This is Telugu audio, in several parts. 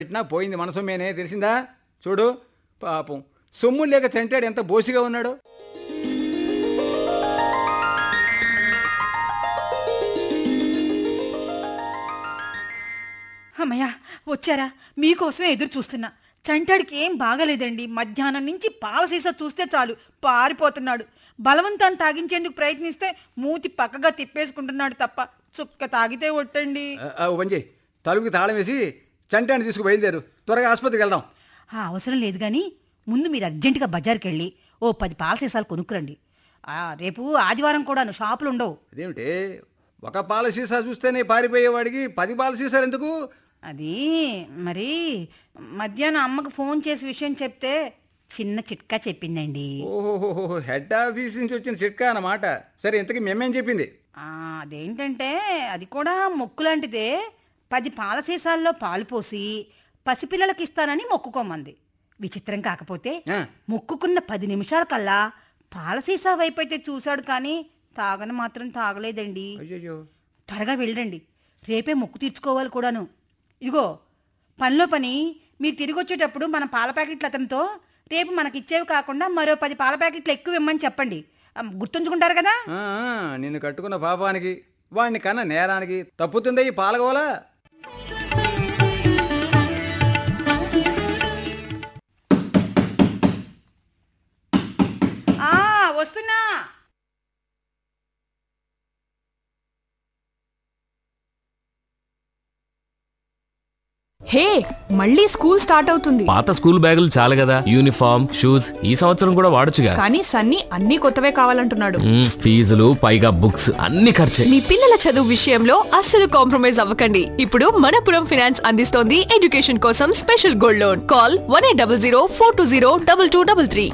పెట్టినా పోయింది మన సొమ్మేనే, తెలిసిందా? చూడు పాపం సొమ్ము లేక చంటాడు ఎంత బోసిగా ఉన్నాడు. అమ్మయ్యా, వచ్చారా? మీకోసమే ఎదురు చూస్తున్నా. చంటాడికి ఏం బాగలేదండి. మధ్యాహ్నం నుంచి పాల సీసా చూస్తే చాలు పారిపోతున్నాడు. బలవంతాన్ని తాగించేందుకు ప్రయత్నిస్తే మూతి పక్కగా తిప్పేసుకుంటున్నాడు తప్ప చుక్క తాగితే ఒట్టండి. వంజి తలుపుకి తాళం వేసి చంటాన్ని తీసుకు బయలుదేరు, త్వరగా ఆసుపత్రికి వెళ్దాం. అవసరం లేదు కానీ ముందు మీరు అర్జెంటుగా బజార్కి వెళ్ళి ఓ 10 పాల సీసాలు కొనుక్కురండి. రేపు ఆదివారం కూడాను షాపులు ఉండవు. అదేమిటి, ఒక పాల సీసా చూస్తేనే పారిపోయేవాడికి 10 పాల సీసాలు ఎందుకు? అది మరి మధ్యాహ్నం అమ్మకు ఫోన్ చేసి విషయం చెప్తే చిన్న చిట్కా చెప్పిందండి. ఓహో, హెడ్ ఆఫీస్ నుంచి వచ్చిన చిట్కా అన్నమాట. సరే, ఇంతకీ మేమేం చెప్పింది? అదేంటంటే అది కూడా మొక్కు లాంటిదే. 10 పాల సీసాల్లో పాలు పోసి పసిపిల్లలకి ఇస్తానని మొక్కుకోమంది. విచిత్రం కాకపోతే మొక్కుకున్న 10 నిమిషాల కల్లా పాల సీసా వైపైతే చూశాడు కానీ తాగని మాత్రం తాగలేదండి. త్వరగా వెళ్ళండి, రేపే మొక్కు తీర్చుకోవాలి కూడాను. ఇదిగో పనిలో పని, మీరు తిరిగి వచ్చేటప్పుడు మన పాల ప్యాకెట్లు అతనితో రేపు మనకిచ్చేవి కాకుండా మరో 10 పాల ప్యాకెట్లు ఎక్కువ ఇమ్మని చెప్పండి. గుర్తుంచుకుంటారు కదా? నిన్ను కట్టుకున్న పాపానికి, వాడిని కన్నా నేరానికి తప్పుతుందే ఈ పాలగోలా. వస్తున్నా. హే, మళ్ళీ స్కూల్ స్టార్ట్ అవుతుంది. పాత స్కూల్ బ్యాగులు చాలు కదా, యూనిఫామ్ షూస్ ఈ సంవత్సరం కూడా వాడొచ్చుగా. కానీ సన్నీ అన్ని కొత్తవే కావాలంటున్నాడు. ఫీజులు పైగా బుక్స్ అన్ని ఖర్చే. మీ పిల్లల చదువు విషయంలో అస్సలు కాంప్రమైజ్ అవ్వకండి. ఇప్పుడు మనపురం ఫైనాన్స్ అందిస్తోంది ఎడ్యుకేషన్ కోసం స్పెషల్ గోల్డ్ లోన్. కాల్ 1800 420 2233.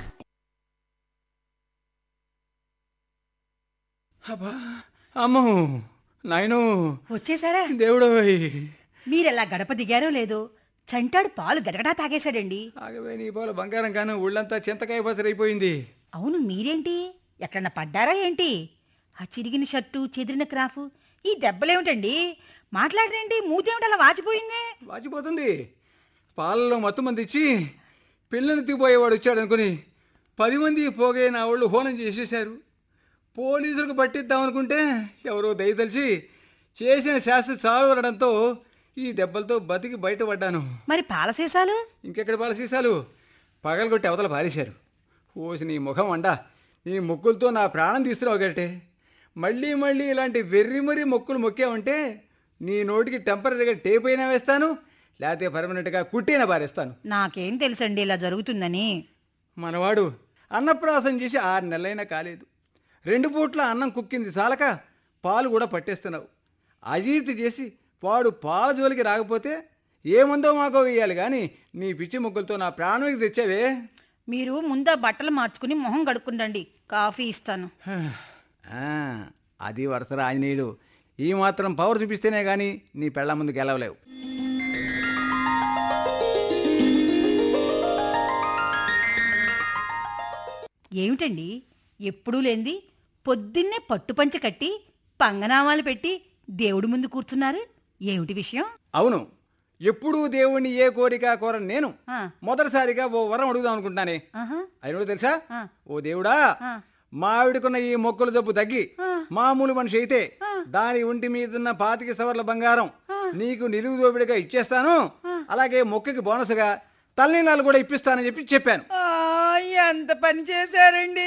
అమ్మో నాయను, వచ్చేసారా? దేవుడు, మీరెలా గడప దిగారో లేదో చంటాడు పాలు గడగడా తాగేశాడండి. ఆగవే నీ పాలు బంగారం కాను, ఒళ్ళంతా చింతకాయ పసరైపోయింది. అవును, మీరేంటి ఎక్కడన్నా పడ్డారా ఏంటి? ఆ చిరిగిన షర్టు, చెదిరిన క్రాఫు, ఈ దెబ్బలేమిటండి? మాట్లాడరేంటి? మూతేమిటి అలా వాచిపోయిందే? వాచిపోతుంది. పాలలో మత్తు మంది ఇచ్చి పిల్లని తిపోయేవాడు వచ్చాడనుకుని 10 మంది పోగే నా వాళ్ళు హోనం చేసేశారు. పోలీసులకు పట్టిద్దామనుకుంటే ఎవరో దయతలిచి చేసిన శాస్త్రి చాలు అనడంతో ఈ దెబ్బలతో బతికి బయటపడ్డాను. మరి పాల సీసాలు? ఇంకెక్కడ పాల సీసాలు? పగలగొట్టి అవతల పారేశారు. ఓసి నీ ముఖం అండా, నీ మొక్కులతో నా ప్రాణం తీస్తున్నావు గట్టే. మళ్ళీ మళ్ళీ ఇలాంటి వెర్రిమరి మొక్కులు మొక్కావంటే నీ నోటికి టెంపరీగా టేప్ అయినా వేస్తాను, లేకపోతే పర్మనెంట్గా కుట్టైనా పారేస్తాను. నాకేం తెలుసండి ఇలా జరుగుతుందని. మనవాడు అన్నప్రాసం చేసి 6 నెలలైనా కాలేదు. 2 పూట్ల అన్నం కుక్కింది చాలక పాలు కూడా పట్టేస్తున్నావు. అజీర్తి చేసి వాడు పాల జోలికి రాకపోతే ఏముందో మాకో వేయాలి కానీ నీ పిచ్చి ముగ్గులతో నా ప్రాణానికి తెచ్చావే. మీరు ముందా బట్టలు మార్చుకుని మొహం కడుక్కుండండి, కాఫీ ఇస్తాను. అది వరుసరా ఆంజనేయులు, ఈ మాత్రం పవర్ చూపిస్తేనే కానీ నీ పెళ్ళ ముందు గెలవలేవు. ఏమిటండి ఎప్పుడూ లేంది పొద్దున్నే పట్టుపంచ కట్టి పంగనామాలు పెట్టి దేవుడి ముందు కూర్చున్నారు? ఏమిటి విషయం? అవును, ఎప్పుడూ దేవుణ్ణి ఏ కోరిక కోరను నేను. మొదటిసారిగా ఓ వరం అడుగుదాం అనుకుంటున్నానే. అయినోడు తెలుసా? ఓ దేవుడా, మా ఆవిడకున్న ఈ మొక్కుల జబ్బు తగ్గి మామూలు మనిషి అయితే దాని ఒంటి మీదున్న 25 సవర్ల బంగారం నీకు నిలువు దోపిడిగా ఇచ్చేస్తాను, అలాగే మొక్కకి బోనస్గా తలనీలాలు కూడా ఇప్పిస్తానని చెప్పాను. ఎంత పని చేశారండి.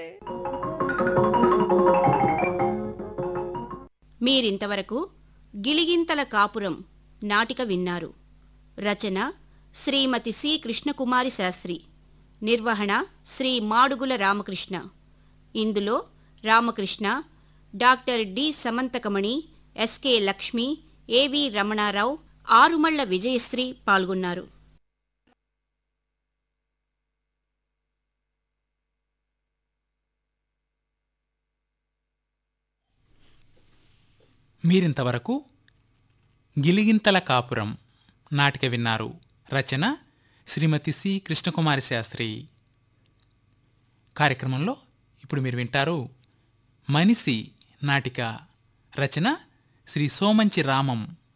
మీరింతవరకు గిలిగింతల కాపురం నాటిక విన్నారు. రచన శ్రీమతి సి కృష్ణకుమారి శాస్త్రి. నిర్వహణ శ్రీ మాడుగుల రామకృష్ణ. ఇందులో Ramakrishna, doctor D Samanthakamani, SK Lakshmi, ఏవి రమణారావు, ఆరుమళ్ల విజయశ్రీ పాల్గొన్నారు. మీరింతవరకు గిలిగింతల కాపురం నాటిక విన్నారు. రచన శ్రీమతి సి కృష్ణకుమారి శాస్త్రి. కార్యక్రమంలో ఇప్పుడు మీరు వింటారు మనిషి నాటిక. రచన శ్రీ సోమంచి రామం.